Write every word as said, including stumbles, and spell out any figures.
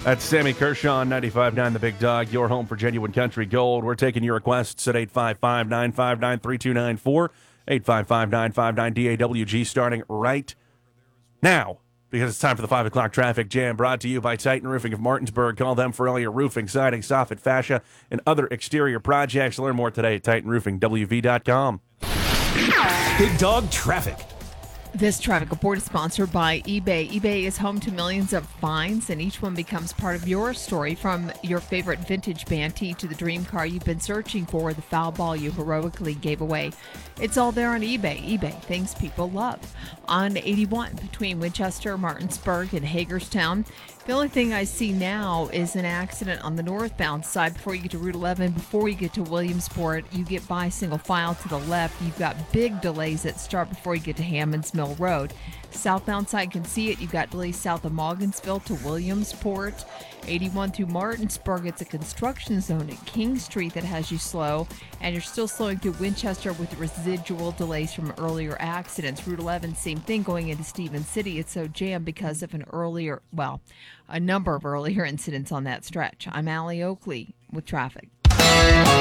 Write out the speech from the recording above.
That's Sammy Kershaw on ninety-five point nine The Big Dog, your home for genuine country gold. We're taking your requests at eight five five, nine five nine, three two nine four, eight five five, nine five nine, D A W G, starting right now, because it's time for the five o'clock traffic jam, brought to you by Titan Roofing of Martinsburg. Call them for all your roofing, siding, soffit, fascia, and other exterior projects. Learn more today at titan roofing w v dot com. Big Dog Traffic. This traffic report is sponsored by eBay. eBay is home to millions of finds, and each one becomes part of your story. From your favorite vintage Banty to the dream car you've been searching for, the foul ball you heroically gave away. It's all there on eBay. eBay, things people love. On eighty-one, between Winchester, Martinsburg, and Hagerstown. The only thing I see now is an accident on the northbound side before you get to Route eleven. Before you get to Williamsport, you get by single file to the left. You've got big delays that start before you get to Hammonds Mill Road. Southbound side can see it. You've got delays south of Morgansville to Williamsport. eighty-one through Martinsburg, it's a construction zone at King Street that has you slow. And you're still slowing through Winchester with residual delays from earlier accidents. Route eleven, same thing going into Stevens City. It's so jammed because of an earlier, well, a number of earlier incidents on that stretch. I'm Allie Oakley with traffic.